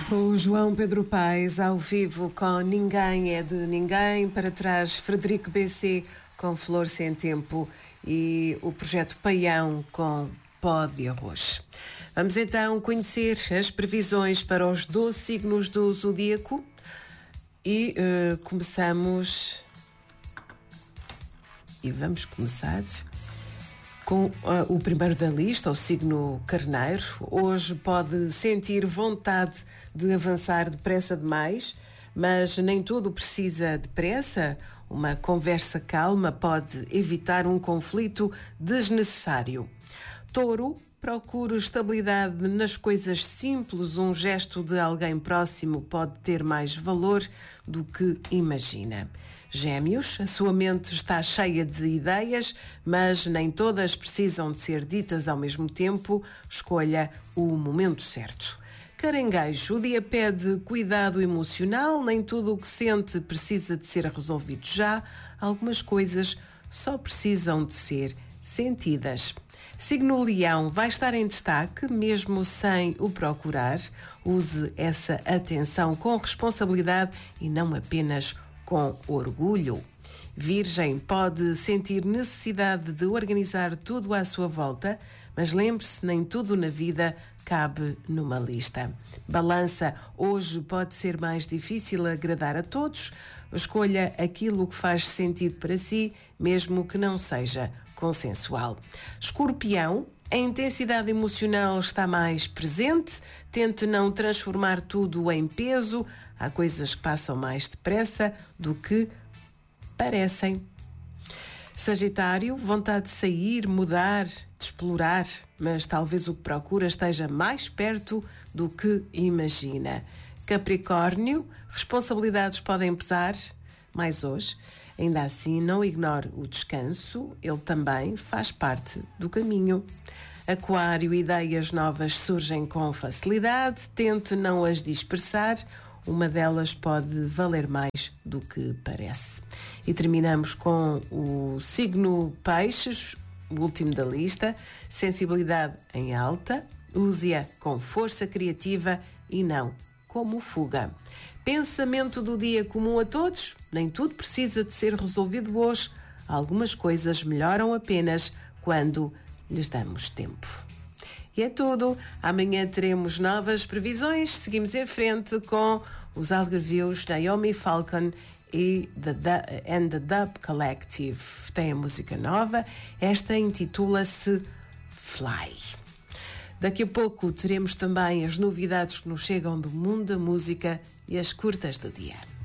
O João Pedro Paes ao vivo com Ninguém é de Ninguém, para trás Frederico BC com Flor Sem Tempo e o projeto Paião com Pó de Arroz. Vamos então conhecer as previsões para os 12 signos do zodíaco e vamos começar com o primeiro da lista, o signo Carneiro. Hoje pode sentir vontade de avançar depressa demais, mas nem tudo precisa de pressa. Uma conversa calma pode evitar um conflito desnecessário. Touro, procure estabilidade nas coisas simples. Um gesto de alguém próximo pode ter mais valor do que imagina. Gêmeos, a sua mente está cheia de ideias, mas nem todas precisam de ser ditas ao mesmo tempo. Escolha o momento certo. Caranguejo, o dia pede cuidado emocional, nem tudo o que sente precisa de ser resolvido já. Algumas coisas só precisam de ser sentidas. Signo Leão, vai estar em destaque mesmo sem o procurar. Use essa atenção com responsabilidade e não apenas com orgulho. Virgem, pode sentir necessidade de organizar tudo à sua volta, mas lembre-se, nem tudo na vida cabe numa lista. Balança, hoje pode ser mais difícil agradar a todos. Escolha aquilo que faz sentido para si, mesmo que não seja consensual. Escorpião, a intensidade emocional está mais presente. Tente não transformar tudo em peso. Há coisas que passam mais depressa do que parecem. Sagitário, vontade de sair, mudar, de explorar, mas talvez o que procura esteja mais perto do que imagina. Capricórnio, responsabilidades podem pesar mais hoje. Ainda assim, não ignore o descanso, ele também faz parte do caminho. Aquário, ideias novas surgem com facilidade, tente não as dispersar. Uma delas pode valer mais do que parece. E terminamos com o signo Peixes, o último da lista. Sensibilidade em alta, use-a com força criativa e não como fuga. Pensamento do dia comum a todos, nem tudo precisa de ser resolvido hoje. Algumas coisas melhoram apenas quando lhes damos tempo. E é tudo. Amanhã teremos novas previsões. Seguimos em frente com os algarvios Naomi Falcon e The Dub Collective. Tem a música nova. Esta intitula-se Fly. Daqui a pouco teremos também as novidades que nos chegam do mundo da música e as curtas do dia.